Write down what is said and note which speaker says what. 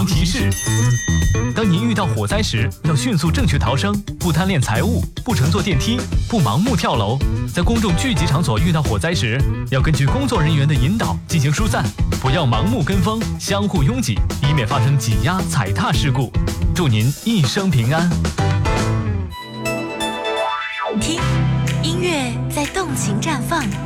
Speaker 1: 提示：当您遇到火灾时，要迅速正确逃生，不贪恋财物，不乘坐电梯，不盲目跳楼。在公众聚集场所遇到火灾时，要根据工作人员的引导进行疏散，不要盲目跟风，相互拥挤，以免发生挤压、踩踏事故。祝您一生平安。
Speaker 2: 听，音乐在动情绽放。